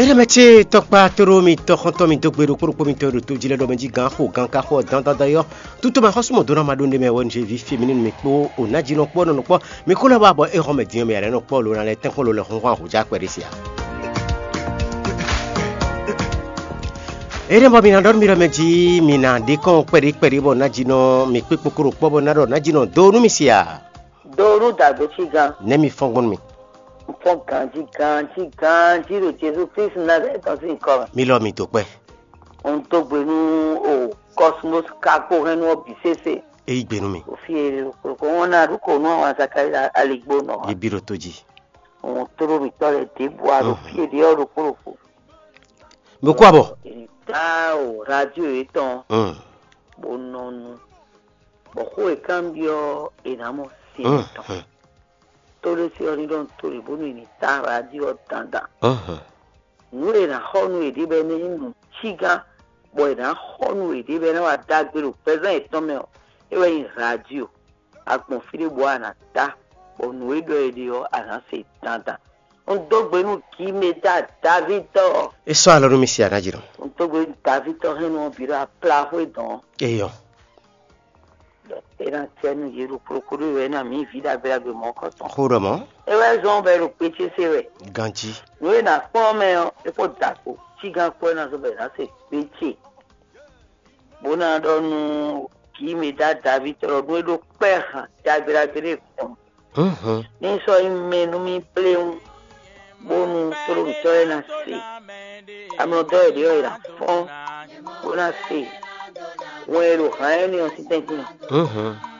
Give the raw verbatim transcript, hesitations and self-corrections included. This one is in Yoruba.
Ere meche tokpa toro mi tokhonto mi dokbero pour pour mi toro to jile do menji gan ho gan ka ho dan dan d'ailleurs tout ma hosmo do na ma donde me won je vie féminine me ko o na jino po no po mi ko la ba bo e ho me dio me re no po lo na le ten ko lo le hon ho ja kwerisia ere mo mi na dor mi re meji mi na de kon kweri kweri bo na jino mi pe pokoro po bo na do na jino do nu mi sia do ru da be chi gan ne mi fongon mi fon kanji kanji kanji ro Jésus Christ na re to si ko mi lo mi to pe on to gbe nu o cosmos ka ko henu obisese e igbenu mi o fi ere ko ko wona ru ko no wa sakari aligbo no e biro toji on to ro mi to le te bo aro fi ere oro ko ko mo ko abo ta o radio eton mm bononu bo ko e cambio enamo si mm todo si ori don tori bonu ni ta radio tanda mhm nure na honu e dibe ni nu chiga boy na honu e dibe na wa dagbero present eton me e we radio agbon fire bo ana ta onu e do e di o ana se tanda on dogbe nu ki me da David e so alo mi sia na jiro on dogbe David henu bira pla ho don e yo era tienu yero procuro we na mi vida bela be moko ton khoromo e we zon be ro peche se we ganji we na po me e ko dako chiga ko na so be na se peche bona donu ki me da David ro do do perra da bela bere ko mhm ni so me no mi pleun bonu toro to na se amno do e dio ira fo bona se Bueno, hay ni un sitio. mhm